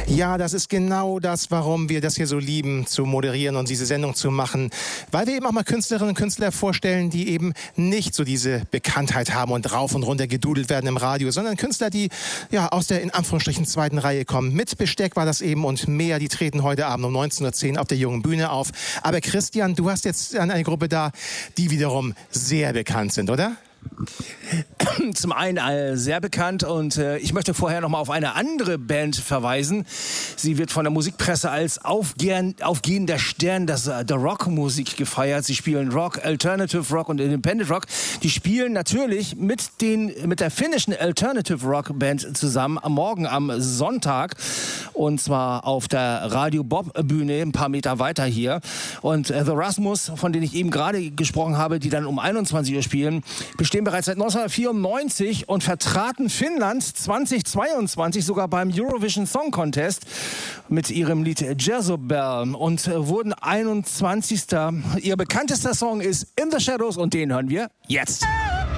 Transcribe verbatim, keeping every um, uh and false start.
Ja, das ist genau das, warum wir das hier so lieben, zu moderieren und diese Sendung zu machen. Weil wir eben auch mal Künstlerinnen und Künstler vorstellen, die eben nicht so diese Bekanntheit haben und rauf und runter gedudelt werden im Radio, sondern Künstler, die ja aus der in Anführungsstrichen zweiten Reihe kommen. Mit Besteck war das eben und mehr, die treten heute Abend um neunzehn Uhr zehn auf der Jungen Bühne auf. Aber Christian, du hast jetzt eine Gruppe da, die wiederum sehr bekannt sind, oder? Zum einen äh, sehr bekannt und äh, ich möchte vorher noch mal auf eine andere Band verweisen. Sie wird von der Musikpresse als aufgehend, aufgehender Stern des, äh, der Rockmusik gefeiert. Sie spielen Rock, Alternative Rock und Independent Rock. Die spielen natürlich mit, den, mit der finnischen Alternative Rock Band zusammen am Morgen am Sonntag und zwar auf der Radio Bob Bühne ein paar Meter weiter hier. Und äh, The Rasmus, von denen ich eben gerade gesprochen habe, die dann um einundzwanzig Uhr spielen, bestehen bereits seit neunzehnhundertvierundneunzig und vertraten Finnland zweitausendzweiundzwanzig sogar beim Eurovision Song Contest mit ihrem Lied Jezebel und wurden einundzwanzigster Ihr bekanntester Song ist In the Shadows und den hören wir jetzt.